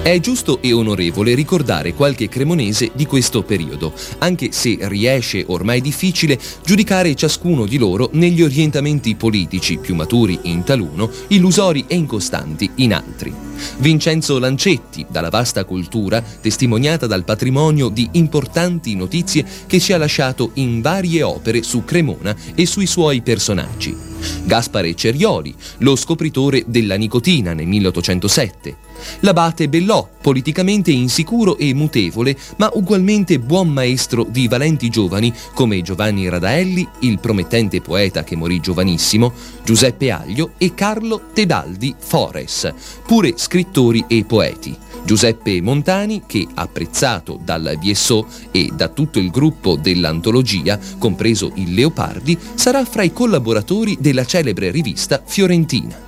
È giusto e onorevole ricordare qualche cremonese di questo periodo, anche se riesce ormai difficile giudicare ciascuno di loro negli orientamenti politici più maturi in taluno, illusori e incostanti in altri. Vincenzo Lancetti, dalla vasta cultura, testimoniata dal patrimonio di importanti notizie che ci ha lasciato in varie opere su Cremona e sui suoi personaggi. Gaspare Cerioli, lo scopritore della nicotina nel 1807. L'abate Bellò, politicamente insicuro e mutevole, ma ugualmente buon maestro di valenti giovani come Giovanni Radaelli, il promettente poeta che morì giovanissimo, Giuseppe Aglio e Carlo Tebaldi Fores, pure scrittori e poeti. Giuseppe Montani, che, apprezzato dal Viessò e da tutto il gruppo dell'antologia, compreso il Leopardi, sarà fra i collaboratori della celebre rivista fiorentina.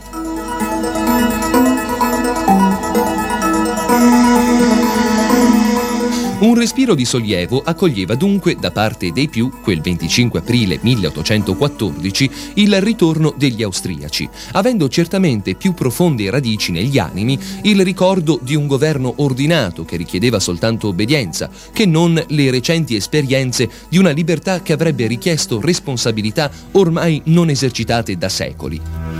Un respiro di sollievo accoglieva dunque da parte dei più, quel 25 aprile 1814, il ritorno degli austriaci, avendo certamente più profonde radici negli animi il ricordo di un governo ordinato che richiedeva soltanto obbedienza, che non le recenti esperienze di una libertà che avrebbe richiesto responsabilità ormai non esercitate da secoli.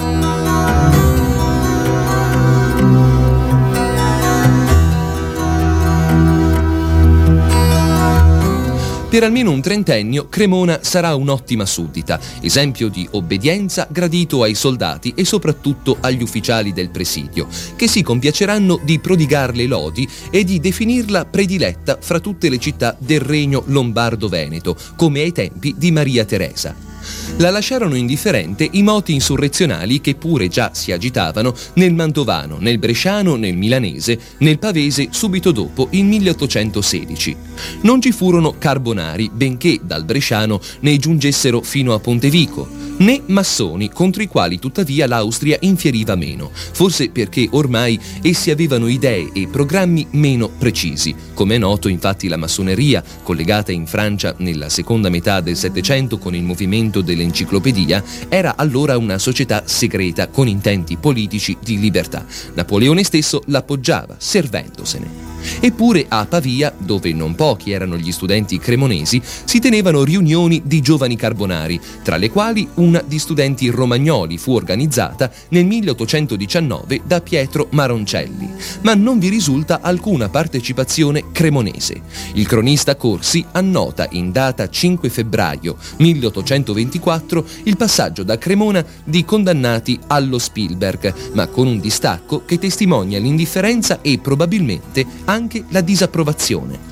Per almeno un trentennio Cremona sarà un'ottima suddita, esempio di obbedienza gradito ai soldati e soprattutto agli ufficiali del presidio, che si compiaceranno di prodigarle lodi e di definirla prediletta fra tutte le città del regno lombardo-veneto, come ai tempi di Maria Teresa. La lasciarono indifferente i moti insurrezionali che pure già si agitavano nel mantovano, nel bresciano, nel milanese, nel pavese subito dopo il 1816. Non ci furono carbonari, benché dal bresciano ne giungessero fino a Pontevico, né massoni, contro i quali tuttavia l'Austria infieriva meno, forse perché ormai essi avevano idee e programmi meno precisi. Come è noto, infatti, la massoneria, collegata in Francia nella seconda metà del Settecento con il movimento dell'enciclopedia, era allora una società segreta con intenti politici di libertà. Napoleone stesso l'appoggiava, servendosene. Eppure a Pavia, dove non pochi erano gli studenti cremonesi, si tenevano riunioni di giovani carbonari, tra le quali una di studenti romagnoli fu organizzata nel 1819 da Pietro Maroncelli, ma non vi risulta alcuna partecipazione cremonese. Il cronista Corsi annota in data 5 febbraio 1824 il passaggio da Cremona di condannati allo Spielberg, ma con un distacco che testimonia l'indifferenza e probabilmente anche la disapprovazione.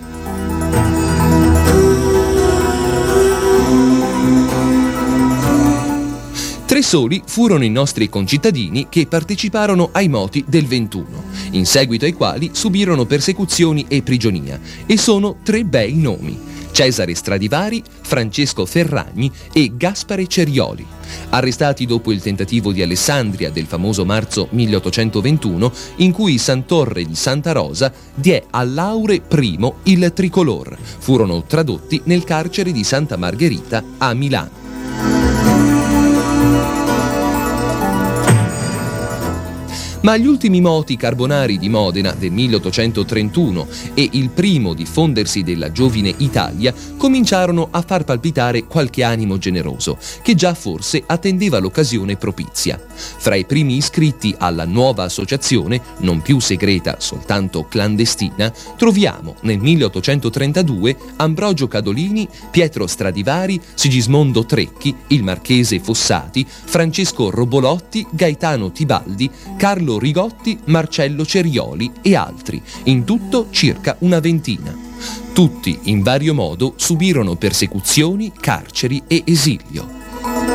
Tre soli furono i nostri concittadini che parteciparono ai moti del 21, in seguito ai quali subirono persecuzioni e prigionia, e sono tre bei nomi: Cesare Stradivari, Francesco Ferragni e Gaspare Cerioli, arrestati dopo il tentativo di Alessandria del famoso marzo 1821, in cui Sant'Orre di Santa Rosa diè all'Aure I il tricolor. Furono tradotti nel carcere di Santa Margherita a Milano. Ma gli ultimi moti carbonari di Modena del 1831 e il primo diffondersi della giovine Italia cominciarono a far palpitare qualche animo generoso, che già forse attendeva l'occasione propizia. Fra i primi iscritti alla nuova associazione, non più segreta, soltanto clandestina, troviamo nel 1832 Ambrogio Cadolini, Pietro Stradivari, Sigismondo Trecchi, il marchese Fossati, Francesco Robolotti, Gaetano Tibaldi, Carlo Rigotti, Marcello Cerioli e altri, in tutto circa una ventina. Tutti, in vario modo, subirono persecuzioni, carceri e esilio.